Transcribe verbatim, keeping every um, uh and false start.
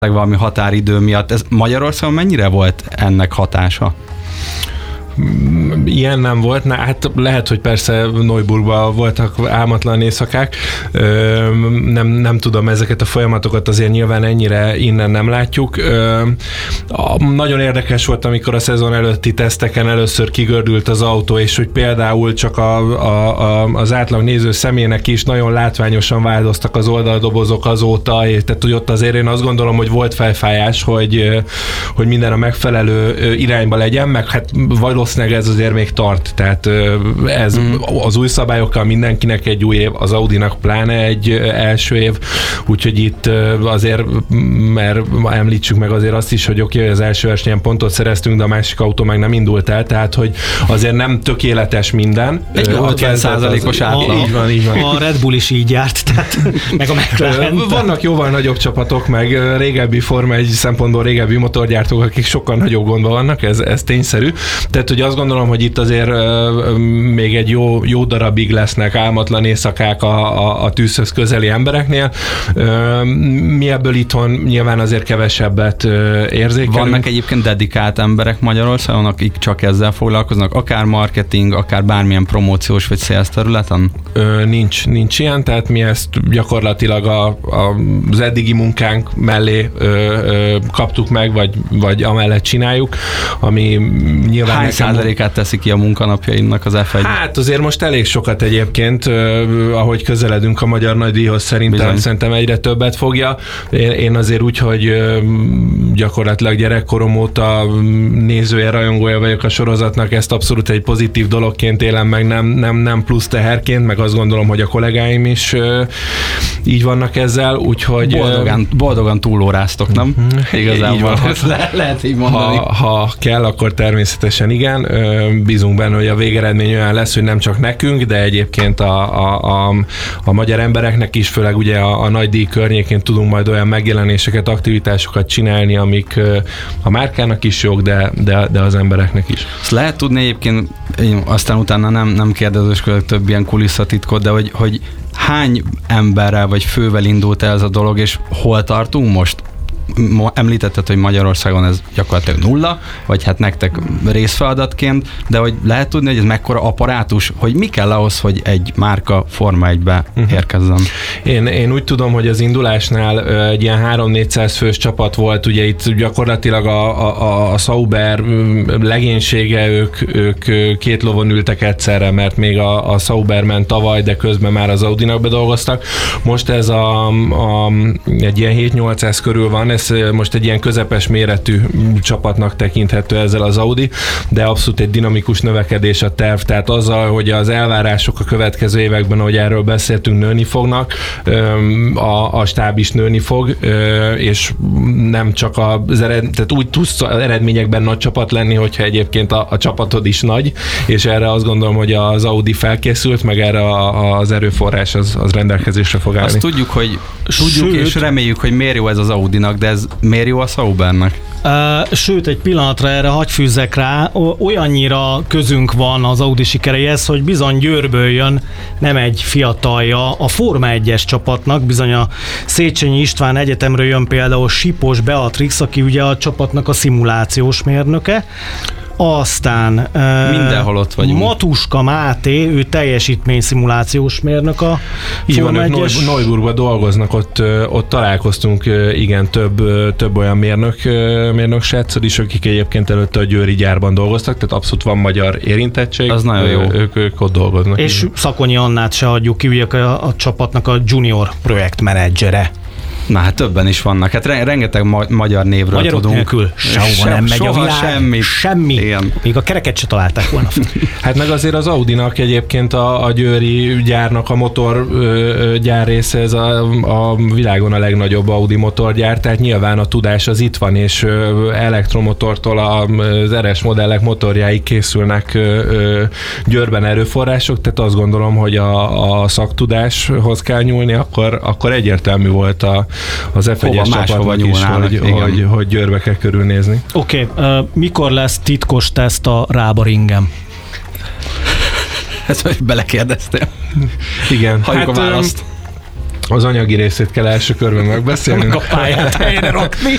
valami határidő miatt. Ez Magyarországon mennyire volt ennek hatása? Ilyen nem volt, na, hát lehet, hogy persze Neuburgban voltak álmatlan éjszakák, Ö, nem, nem tudom, ezeket a folyamatokat azért nyilván ennyire innen nem látjuk. Ö, a, nagyon érdekes volt, amikor a szezon előtti teszteken először kigördült az autó, és hogy például csak a, a, a, az átlag néző személynek is nagyon látványosan változtak az oldaldobozok azóta, és tehát hogy ott azért én azt gondolom, hogy volt felfájás, hogy, hogy minden a megfelelő irányba legyen, meg hát valószínűleg ez azért még tart, tehát ez mm. az új szabályokkal mindenkinek egy új év, az Audinak pláne egy első év, úgyhogy itt azért, mert említsük meg azért azt is, hogy oké, okay, az első versenyen pontot szereztünk, de a másik autó meg nem indult el, tehát hogy azért nem tökéletes minden. Egy ötven százalékos átlag. Így van, így van. A Red Bull is így járt, tehát meg a McLaren. Vannak jóval nagyobb csapatok, meg régebbi Forma egy szempontból régebbi motorgyártók, akik sokkal nagyobb gondban vannak, ez, ez tényszerű. Tehát, hogy azt gondolom, hogy itt azért uh, még egy jó, jó darabig lesznek álmatlan éjszakák a, a, a tűzhöz közeli embereknél. Uh, mi ebből itthon nyilván azért kevesebbet uh, érzékelünk. Vannak egyébként dedikált emberek Magyarországon, akik csak ezzel foglalkoznak, akár marketing, akár bármilyen promóciós vagy sales területen? Uh, nincs, nincs ilyen, tehát mi ezt gyakorlatilag a, a, az eddigi munkánk mellé uh, uh, kaptuk meg, vagy, vagy amellett csináljuk, ami nyilván Hány nekem... százalékát teszi ki a munkanapjaimnak az ef egy? Hát azért most elég sokat egyébként, uh, ahogy közeledünk a magyar nagydíjhoz, szerintem, szerintem egyre többet fogja. Én, én azért úgy, hogy uh, gyakorlatilag gyerekkorom óta nézője, rajongója vagyok a sorozatnak, ezt abszolút egy pozitív dologként élem meg, nem, nem, nem plusz teherként, meg azt gondolom, hogy a kollégáim is uh, így vannak ezzel, úgyhogy... Boldogan, boldogan túlóráztok, nem? Igazából van, ezt le, lehet így mondani. Ha, ha kell, akkor természetesen igen. Bízunk benne, hogy a végeredmény olyan lesz, hogy nem csak nekünk, de egyébként a, a, a, a magyar embereknek is, főleg ugye a, a nagydíj környékén tudunk majd olyan megjelenéseket, aktivitásokat csinálni, amik a márkának is jók, de, de, de az embereknek is. Ezt lehet tudni egyébként, aztán utána nem, nem kérdezősködök több ilyen kulisszatitkot, de hogy, hogy hány emberrel vagy fővel indult el ez a dolog, és hol tartunk most? Említetted, hogy Magyarországon ez gyakorlatilag nulla, vagy hát nektek részfeladatként, de hogy lehet tudni, hogy ez mekkora apparátus, hogy mi kell ahhoz, hogy egy márka Forma egybe uh-huh. érkezzen? Én, én úgy tudom, hogy az indulásnál egy ilyen három-négyszáz fős csapat volt, ugye itt gyakorlatilag a, a, a Sauber legénysége, ők, ők két lovon ültek egyszerre, mert még a, a Sauber ment tavaly, de közben már az Audinak bedolgoztak. Most ez a, a, egy ilyen hét-nyolcszáz körül van, ez most egy ilyen közepes méretű csapatnak tekinthető ezzel az Audi, de abszolút egy dinamikus növekedés a terv, tehát azzal, hogy az elvárások a következő években, ahogy erről beszéltünk, nőni fognak, a, a stáb is nőni fog, és nem csak az ered, tehát úgy tudsz az eredményekben nagy csapat lenni, hogyha egyébként a, a csapatod is nagy, és erre azt gondolom, hogy az Audi felkészült, meg erre a, az erőforrás az, az rendelkezésre fog állni. Azt tudjuk, hogy tudjuk Sőt, és reméljük, hogy miért jó ez az Audinak, de ez miért jó a Saubernek? Uh, sőt, egy pillanatra erre hagy fűzzek rá, olyannyira közünk van az Audi sikereihez, hogy bizony Győrből jön nem egy fiatalja a Forma egyes csapatnak, bizony a Széchenyi István Egyetemről jön például Sipos Beatrix, aki ugye a csapatnak a szimulációs mérnöke. Aztán mindenhol ott vagyunk. Matuska Máté, ő teljesítményszimulációs mérnök a Forma egyes. Neuburgban dolgoznak, ott, ott találkoztunk, igen, több, több olyan mérnök, mérnök sráccal is, akik egyébként előtte a győri gyárban dolgoztak, tehát abszolút van magyar érintettség. Az nagyon jó. Ők, ők ott dolgoznak. És igen. Szakonyi Annát se adjuk ki, ugye a, a csapatnak a junior projektmenedzsere. Na hát többen is vannak. Hát rengeteg ma- magyar névről Magyarok tudunk. Magyarok nélkül sehova nem megy a világ. Semmi. Semmi. Igen. Még a kereket se találták volna. Hát meg azért az Audinak egyébként a, a győri gyárnak a motor ö, gyár része, ez a, a világon a legnagyobb Audi motorgyár, tehát nyilván a tudás az itt van, és ö, elektromotortól az er es modellek motorjáig készülnek ö, ö, Győrben erőforrások, tehát azt gondolom, hogy a, a szaktudáshoz kell nyúlni, akkor, akkor egyértelmű volt a az ef egyes csapatnak is, hogy, hogy, hogy Győrbe kell körülnézni. Oké, okay, uh, mikor lesz titkos teszt a Rába-ringen? Ezt most belekérdeztél. Igen. Halljuk hát, a választ. Az anyagi részét kell első körben megbeszélni. Meg a pályát helyre rakni.